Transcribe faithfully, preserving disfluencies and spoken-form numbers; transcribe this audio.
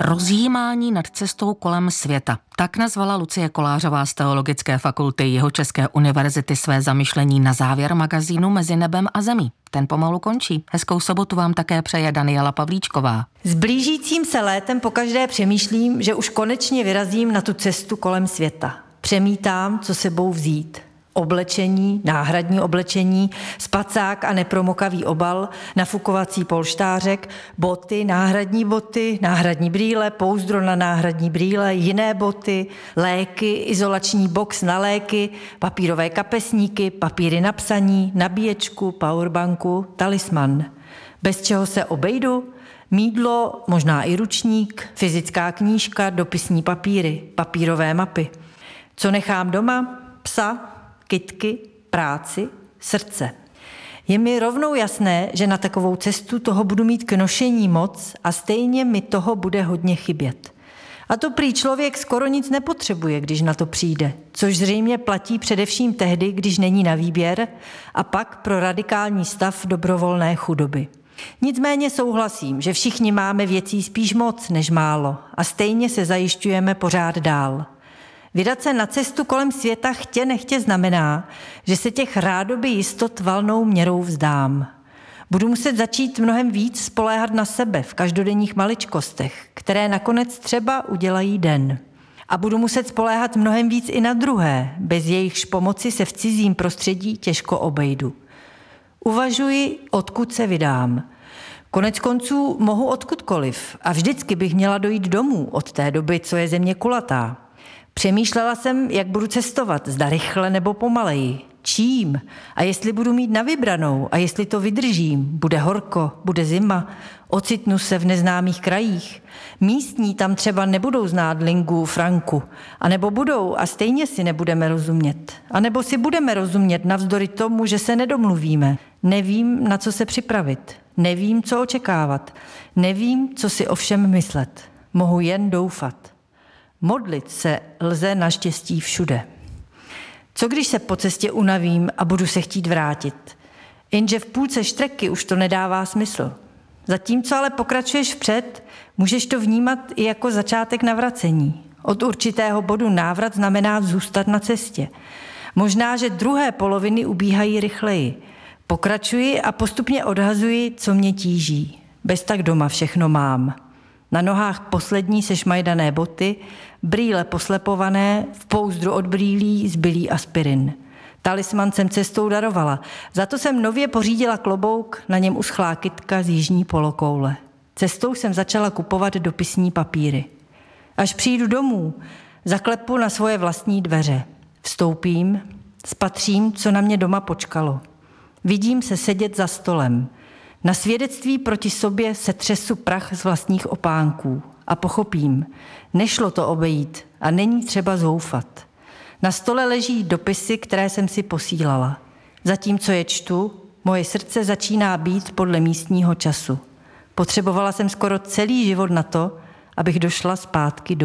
Rozjímání nad cestou kolem světa. Tak nazvala Lucie Kolářová z Teologické fakulty Jihočeské univerzity své zamyšlení na závěr magazínu Mezi nebem a zemí. Ten pomalu končí. Hezkou sobotu vám také přeje Daniela Pavlíčková. S blížícím se létem pokaždé přemýšlím, že už konečně vyrazím na tu cestu kolem světa. Přemítám, co sebou vzít. Oblečení, náhradní oblečení, spacák a nepromokavý obal, nafukovací polštářek, boty, náhradní boty, náhradní brýle, pouzdro na náhradní brýle, jiné boty, léky, izolační box na léky, papírové kapesníky, papíry na psaní, nabíječku, powerbanku, talisman. Bez čeho se obejdu? Mýdlo, možná i ručník, fyzická knížka, dopisní papíry, papírové mapy. Co nechám doma? Psa, kytky, práci, srdce. Je mi rovnou jasné, že na takovou cestu toho budu mít k nošení moc a stejně mi toho bude hodně chybět. A to prý člověk skoro nic nepotřebuje, když na to přijde, což zřejmě platí především tehdy, když není na výběr, a pak pro radikální stav dobrovolné chudoby. Nicméně souhlasím, že všichni máme věcí spíš moc než málo a stejně se zajišťujeme pořád dál. Vydat se na cestu kolem světa chtě nechtě znamená, že se těch rádoby jistot valnou měrou vzdám. Budu muset začít mnohem víc spoléhat na sebe v každodenních maličkostech, které nakonec třeba udělají den. A budu muset spoléhat mnohem víc i na druhé, bez jejichž pomoci se v cizím prostředí těžko obejdu. Uvažuji, odkud se vydám. Konec konců mohu odkudkoliv a vždycky bych měla dojít domů od té doby, co je země kulatá. Přemýšlela jsem, jak budu cestovat, zda rychle nebo pomaleji, čím a jestli budu mít na vybranou a jestli to vydržím, bude horko, bude zima, ocitnu se v neznámých krajích. Místní tam třeba nebudou znát lingu, franku, anebo budou a stejně si nebudeme rozumět. A nebo si budeme rozumět navzdory tomu, že se nedomluvíme. Nevím, na co se připravit, nevím, co očekávat, nevím, co si o všem myslet. Mohu jen doufat. Modlit se lze naštěstí všude. Co když se po cestě unavím a budu se chtít vrátit? Jenže v půlce štreky už to nedává smysl. Zatímco ale pokračuješ vpřed, můžeš to vnímat i jako začátek navracení. Od určitého bodu návrat znamená zůstat na cestě. Možná, že druhé poloviny ubíhají rychleji. Pokračuji a postupně odhazuji, co mě tíží. Bez tak doma všechno mám. Na nohách poslední sešmajdané boty, brýle poslepované, v pouzdru od brýlí zbylý aspirin. Talisman jsem cestou darovala, za to jsem nově pořídila klobouk, na něm uschlá kytka z jižní polokoule. Cestou jsem začala kupovat dopisní papíry. Až přijdu domů, zaklepu na svoje vlastní dveře. Vstoupím, spatřím, co na mě doma počkalo. Vidím se sedět za stolem. Na svědectví proti sobě se třesu prach z vlastních opánků a pochopím, nešlo to obejít a není třeba zoufat. Na stole leží dopisy, které jsem si posílala. Zatímco je čtu, moje srdce začíná být podle místního času. Potřebovala jsem skoro celý život na to, abych došla zpátky domů.